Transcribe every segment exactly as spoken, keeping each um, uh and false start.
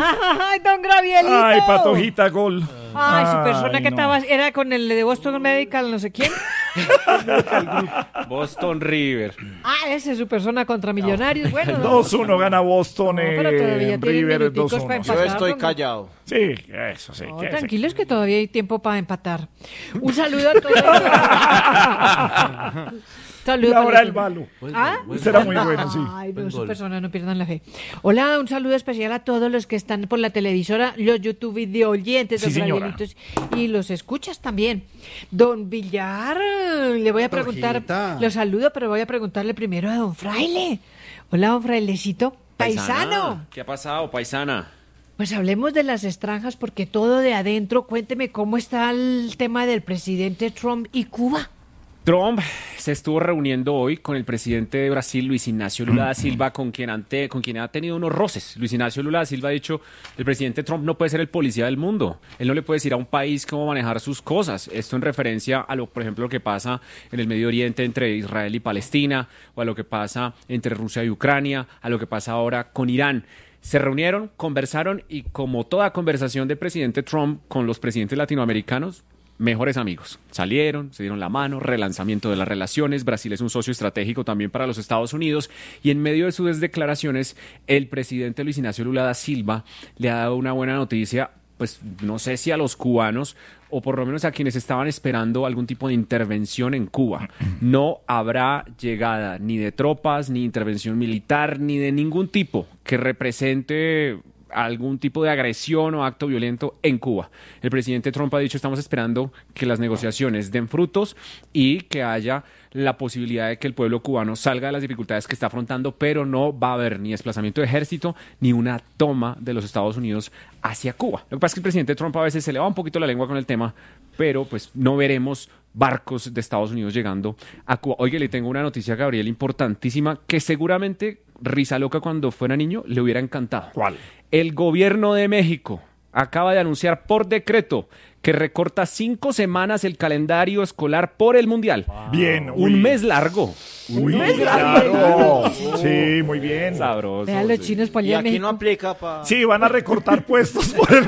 ¡Ay, don Gravielito! Ay, Patojita, gol. Ay, su persona Ay, que no. estaba, era con el de Boston Medical, no sé quién. Boston River. Ah, ese es su persona contra Millonarios. Bueno, no, dos uno gana Boston, No, pero todavía eh, tienen River minuticos dos para uno. empatar. Yo estoy don- callado. Sí, eso sí. no, que- tranquilos que todavía hay tiempo para empatar. Un saludo a todos. Saludo Y para ahora los- el balo. ¿Ah? Será muy bueno, sí. Ay, no, su persona, no pierdan la fe. Hola, un saludo especial a todos los que están por la televisora, los YouTube video oyentes, Sí, los señora. Gravielitos, y los escuchas también. Don Villar, le voy a preguntar, Patojita. lo saludo, pero voy a preguntarle primero a don Fraile. Hola, don Frailecito, paisano. ¿Qué ha pasado, paisana? Pues hablemos de las extranjas, porque todo de adentro, cuénteme cómo está el tema del presidente Trump y Cuba. Trump se estuvo reuniendo hoy con el presidente de Brasil, Luis Ignacio Lula da Silva, con quien, ante, con quien ha tenido unos roces. Luis Ignacio Lula da Silva ha dicho, el presidente Trump no puede ser el policía del mundo. Él no le puede decir a un país cómo manejar sus cosas. Esto en referencia a, lo, por ejemplo, lo que pasa en el Medio Oriente entre Israel y Palestina, o a lo que pasa entre Rusia y Ucrania, a lo que pasa ahora con Irán. Se reunieron, conversaron y, como toda conversación del presidente Trump con los presidentes latinoamericanos, mejores amigos. Salieron, se dieron la mano, relanzamiento de las relaciones. Brasil es un socio estratégico también para los Estados Unidos. Y en medio de sus declaraciones, el presidente Luis Ignacio Lula da Silva le ha dado una buena noticia, pues no sé si a los cubanos o por lo menos a quienes estaban esperando algún tipo de intervención en Cuba. No habrá llegada ni de tropas, ni intervención militar, ni de ningún tipo que represente algún tipo de agresión o acto violento en Cuba. El presidente Trump ha dicho, estamos esperando que las negociaciones den frutos y que haya la posibilidad de que el pueblo cubano salga de las dificultades que está afrontando, pero no va a haber ni desplazamiento de ejército ni una toma de los Estados Unidos hacia Cuba. Lo que pasa es que el presidente Trump a veces se le va un poquito la lengua con el tema, pero pues no veremos barcos de Estados Unidos llegando a Cuba. Oye, le tengo una noticia a Gabriel importantísima que seguramente risa loca cuando fuera niño le hubiera encantado. ¿Cuál? El gobierno de México acaba de anunciar por decreto que recorta cinco semanas el calendario escolar por el Mundial. Bien. Un uy. mes largo. Uy, mes claro. Sí, muy bien. Sabroso. Vean los sí. chinos por Y allá en aquí no México. aplica para... Sí, van a recortar puestos por el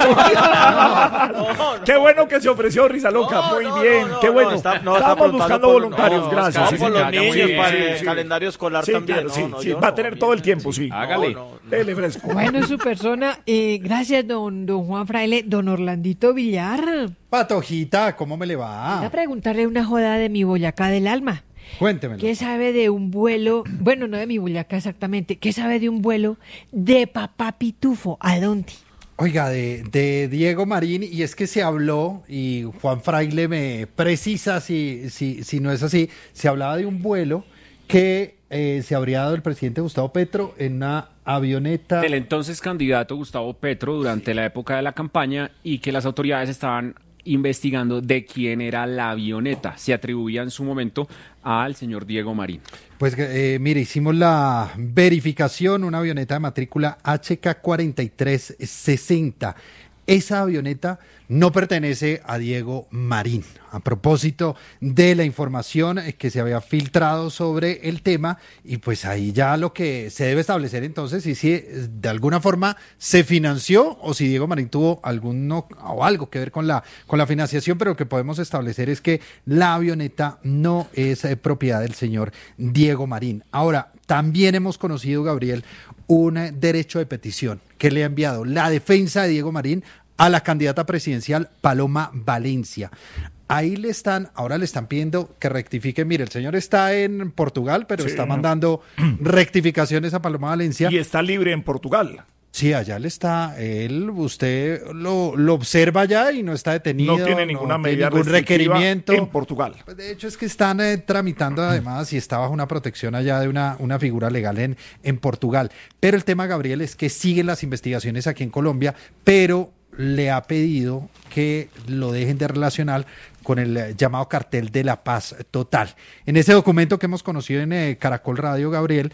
Qué bueno que se ofreció Risa Loca. No, muy no, bien. no, no, Qué bueno. no, está- no, está Estábamos preguntando buscando por- voluntarios. no, Gracias. no, Sí, por señor. los niños, Sí, para sí, el sí. calendario escolar Sí, también. claro, No, sí, no, sí. yo Va a no, tener bien. todo el tiempo, sí. Hágale. No, no, no. Dele fresco. Bueno, su persona, eh, gracias, don, don Juan Fraile, don Orlandito Villar. Patojita, ¿cómo me le Voy va? a preguntarle una joda de mi Boyacá del alma. Cuéntemelo. ¿Qué sabe de un vuelo? Bueno, no de mi Boyacá exactamente. ¿Qué sabe de un vuelo de Papá Pitufo? ¿A dónde? Oiga, de, de Diego Marín, y es que se habló, y Juan Fraile me precisa si, si, si no es así, se hablaba de un vuelo que eh, se habría dado el presidente Gustavo Petro en una avioneta. El entonces candidato Gustavo Petro durante la época de la campaña y que las autoridades estaban investigando de quién era la avioneta. Se atribuía en su momento al señor Diego Marín. Pues eh, mire, hicimos la verificación, una avioneta de matrícula H K cuarenta y tres sesenta. Esa avioneta no pertenece a Diego Marín. A propósito de la información que se había filtrado sobre el tema, y pues ahí ya lo que se debe establecer entonces es si de alguna forma se financió o si Diego Marín tuvo alguno o algo que ver con la con la financiación, pero lo que podemos establecer es que la avioneta no es eh, propiedad del señor Diego Marín. Ahora, también hemos conocido, Gabriel, un eh, derecho de petición que le ha enviado la defensa de Diego Marín a la candidata presidencial Paloma Valencia. Ahí le están, ahora le están pidiendo que rectifique. Mire, el señor está en Portugal, pero Sí. está mandando rectificaciones a Paloma Valencia. Y está libre en Portugal. Sí, allá le está, él, usted lo, lo observa allá y no está detenido. No tiene ninguna no tiene medida ningún restrictiva requerimiento. en Portugal. Pues de hecho es que están eh, tramitando además y está bajo una protección allá de una, una figura legal en, en Portugal. Pero el tema, Gabriel, es que siguen las investigaciones aquí en Colombia, pero le ha pedido que lo dejen de relacionar con el eh, llamado cartel de la paz total. En ese documento que hemos conocido en eh, Caracol Radio, Gabriel,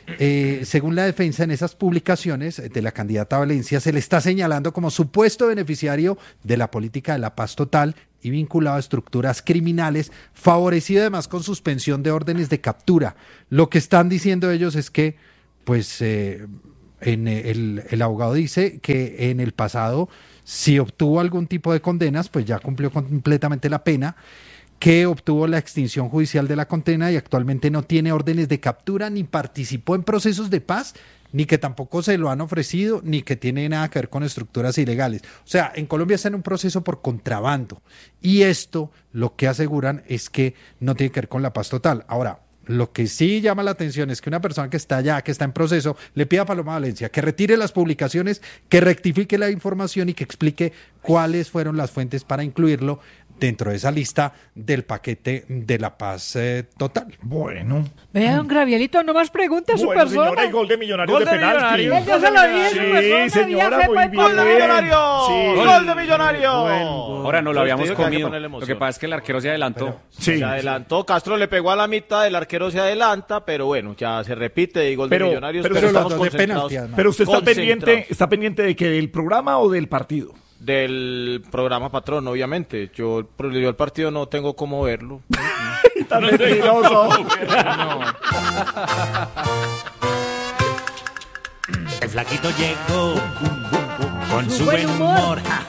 eh, según la defensa, en esas publicaciones de la candidata Valencia se le está señalando como supuesto beneficiario de la política de la paz total y vinculado a estructuras criminales, favorecido además con suspensión de órdenes de captura. Lo que están diciendo ellos es que, pues, eh, En el, el abogado dice que en el pasado, si obtuvo algún tipo de condenas, pues ya cumplió completamente la pena, que obtuvo la extinción judicial de la condena y actualmente no tiene órdenes de captura, ni participó en procesos de paz, ni que tampoco se lo han ofrecido, ni que tiene nada que ver con estructuras ilegales. O sea, en Colombia está en un proceso por contrabando. Y esto, lo que aseguran es que no tiene que ver con la paz total. Ahora, lo que sí llama la atención es que una persona que está allá, que está en proceso, le pida a Paloma Valencia que retire las publicaciones, que rectifique la información y que explique cuáles fueron las fuentes para incluirlo dentro de esa lista del paquete de la paz eh, total. Bueno. Vea, don Gravielito, no más preguntas a su Bueno, persona. señora, y gol de Millonarios Gol de de penalti. Millonarios. Yo se lo dije a su Sí, persona, señora, ya muy sepa bien. ¡Gol de Millonarios! Sí. ¡Gol de Millonarios! Bueno. Ahora no lo Yo habíamos te digo que hay que comido. ponerle Lo emoción. que pasa es que el arquero se adelantó. Sí. Se adelantó, Castro le pegó a la mitad, el arquero se adelanta, pero bueno, ya se repite y gol Pero- de Millonarios, pero pero, los estamos dos de concentrados. penalti, además. Pero usted está Concentrados. pendiente, está pendiente de que del programa o del partido. Del programa Patrón, obviamente. Yo, yo el partido no tengo cómo verlo. Está mentiroso. El flaquito llegó con Su su buen buen humor. humor. Ja,